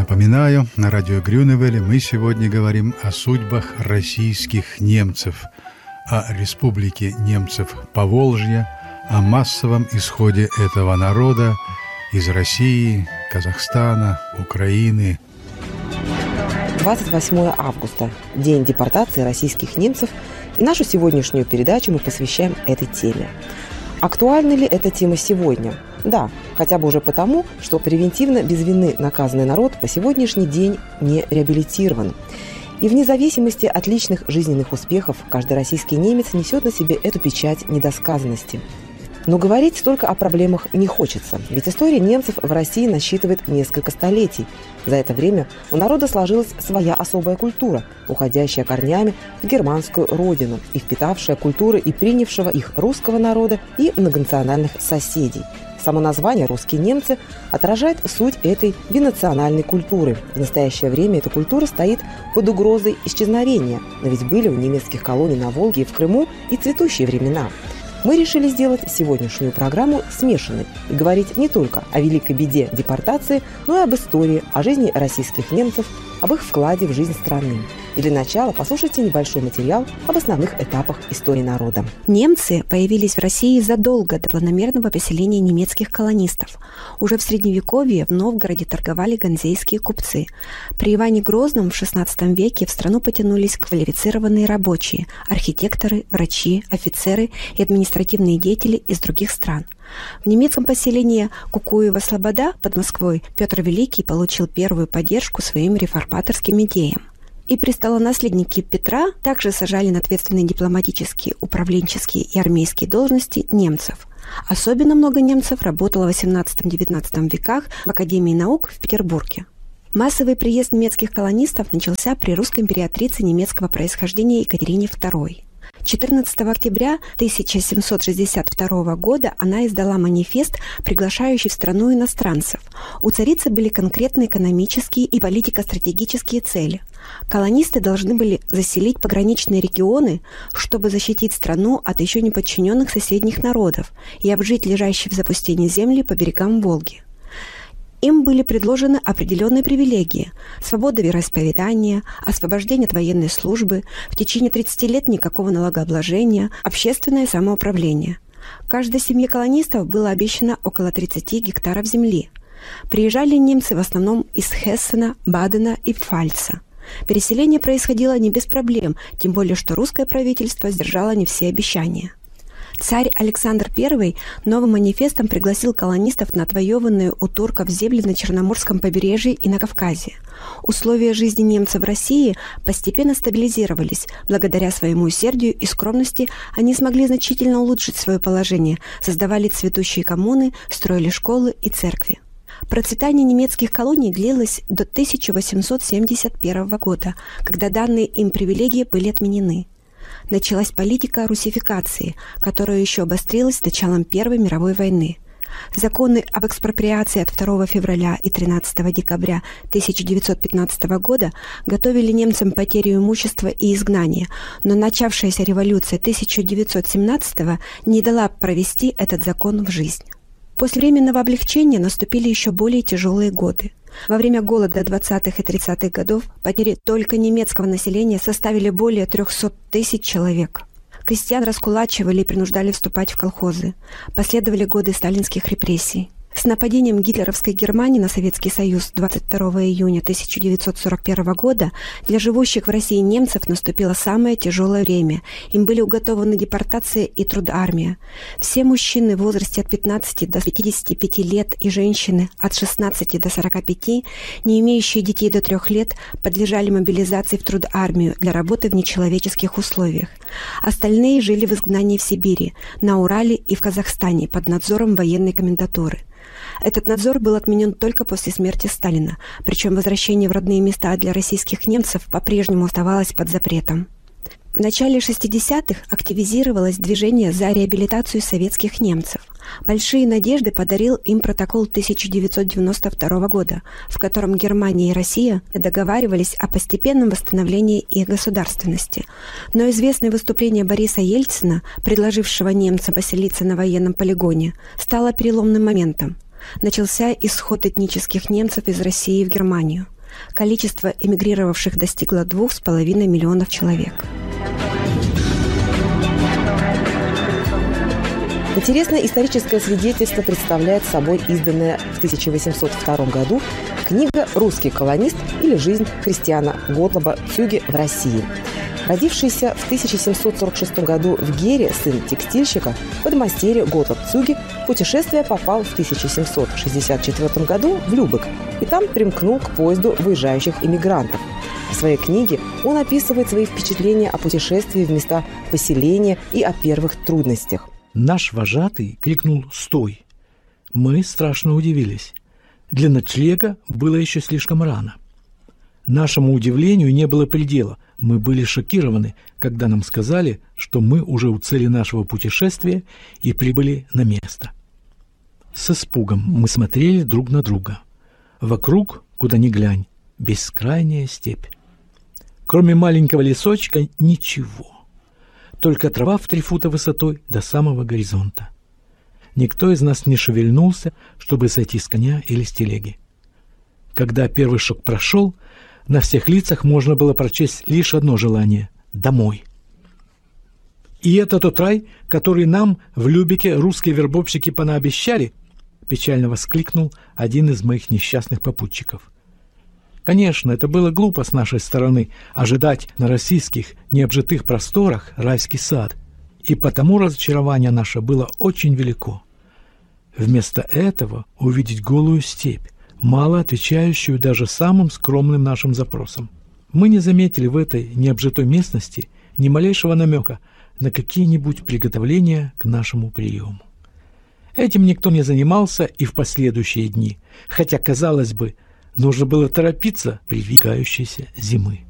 Напоминаю, на радио Грюневеле мы сегодня говорим о судьбах российских немцев, о республике немцев Поволжья, о массовом исходе этого народа из России, Казахстана, Украины. 28 августа – день депортации российских немцев, и нашу сегодняшнюю передачу мы посвящаем этой теме. Актуальна ли эта тема сегодня? Да, хотя бы уже потому, что превентивно без вины наказанный народ по сегодняшний день не реабилитирован. И вне зависимости от личных жизненных успехов каждый российский немец несет на себе эту печать недосказанности. Но говорить только о проблемах не хочется, ведь история немцев в России насчитывает несколько столетий. За это время у народа сложилась своя особая культура, уходящая корнями в германскую родину и впитавшая культуры и принявшего их русского народа и многонациональных соседей. Само название «русские немцы» отражает суть этой бинациональной культуры. В настоящее время эта культура стоит под угрозой исчезновения, но ведь были у немецких колоний на Волге и в Крыму и цветущие времена. Мы решили сделать сегодняшнюю программу смешанной и говорить не только о великой беде депортации, но и об истории, о жизни российских немцев, об их вкладе в жизнь страны. И для начала послушайте небольшой материал об основных этапах истории народа. Немцы появились в России задолго до планомерного поселения немецких колонистов. Уже в Средневековье в Новгороде торговали ганзейские купцы. При Иване Грозном в XVI веке в страну потянулись квалифицированные рабочие, архитекторы, врачи, офицеры и административные деятели из других стран. В немецком поселении Кукуево-Слобода под Москвой Петр Великий получил первую поддержку своим реформаторским идеям. И престолонаследники Петра также сажали на ответственные дипломатические, управленческие и армейские должности немцев. Особенно много немцев работало в XVIII-XIX веках в Академии наук в Петербурге. Массовый приезд немецких колонистов начался при русской императрице немецкого происхождения Екатерине II. 14 октября 1762 года она издала манифест, приглашающий в страну иностранцев. У царицы были конкретные экономические и политико-стратегические цели. Колонисты должны были заселить пограничные регионы, чтобы защитить страну от еще не подчиненных соседних народов и обжить лежащие в запустении земли по берегам Волги. Им были предложены определенные привилегии – свобода вероисповедания, освобождение от военной службы, в течение 30 лет никакого налогообложения, общественное самоуправление. Каждой семье колонистов было обещано около 30 гектаров земли. Приезжали немцы в основном из Хессена, Бадена и Пфальца. Переселение происходило не без проблем, тем более что русское правительство сдержало не все обещания. Царь Александр I новым манифестом пригласил колонистов на отвоеванные у турков земли на Черноморском побережье и на Кавказе. Условия жизни немцев в России постепенно стабилизировались. Благодаря своему усердию и скромности они смогли значительно улучшить свое положение, создавали цветущие коммуны, строили школы и церкви. Процветание немецких колоний длилось до 1871 года, когда данные им привилегии были отменены. Началась политика русификации, которая еще обострилась с началом Первой мировой войны. Законы об экспроприации от 2 февраля и 13 декабря 1915 года готовили немцам потерю имущества и изгнание, но начавшаяся революция 1917 не дала провести этот закон в жизнь. После временного облегчения наступили еще более тяжелые годы. Во время голода 20-х и 30-х годов потери только немецкого населения составили более 300 тысяч человек. Крестьян раскулачивали и принуждали вступать в колхозы. Последовали годы сталинских репрессий. С нападением гитлеровской Германии на Советский Союз 22 июня 1941 года для живущих в России немцев наступило самое тяжелое время. Им были уготованы депортация и трудармия. Все мужчины в возрасте от 15 до 55 лет и женщины от 16 до 45, не имеющие детей до 3 лет, подлежали мобилизации в трудармию для работы в нечеловеческих условиях. Остальные жили в изгнании в Сибири, на Урале и в Казахстане под надзором военной комендатуры. Этот надзор был отменен только после смерти Сталина, причем возвращение в родные места для российских немцев по-прежнему оставалось под запретом. В начале 60-х активизировалось движение за реабилитацию советских немцев. Большие надежды подарил им протокол 1992 года, в котором Германия и Россия договаривались о постепенном восстановлении их государственности. Но известное выступление Бориса Ельцина, предложившего немцам поселиться на военном полигоне, стало переломным моментом. Начался исход этнических немцев из России в Германию. Количество эмигрировавших достигло 2,5 миллионов человек. Интересное историческое свидетельство представляет собой изданная в 1802 году книга «Русский колонист» или «Жизнь Христиана Готлоба Цюге в России». Родившийся в 1746 году в Гере сын текстильщика, подмастерье Готлоб Цюге в путешествие попал в 1764 году в Любек и там примкнул к поезду выезжающих иммигрантов. В своей книге он описывает свои впечатления о путешествии в места поселения и о первых трудностях. Наш вожатый крикнул «Стой!». Мы страшно удивились. Для ночлега было еще слишком рано. Нашему удивлению не было предела. Мы были шокированы, когда нам сказали, что мы уже у цели нашего путешествия и прибыли на место. С испугом мы смотрели друг на друга. Вокруг, куда ни глянь, бескрайняя степь. Кроме маленького лесочка ничего. Только трава в 3 фута высотой до самого горизонта. Никто из нас не шевельнулся, чтобы сойти с коня или с телеги. Когда первый шок прошел, на всех лицах можно было прочесть лишь одно желание – домой. «И это тот рай, который нам в Любеке русские вербовщики понаобещали?» – печально воскликнул один из моих несчастных попутчиков. Конечно, это было глупо с нашей стороны ожидать на российских необжитых просторах райский сад, и потому разочарование наше было очень велико. Вместо этого увидеть голую степь, мало отвечающую даже самым скромным нашим запросам. Мы не заметили в этой необжитой местности ни малейшего намека на какие-нибудь приготовления к нашему приему. Этим никто не занимался и в последующие дни, хотя, казалось бы, нужно было торопиться при надвигающейся зимы.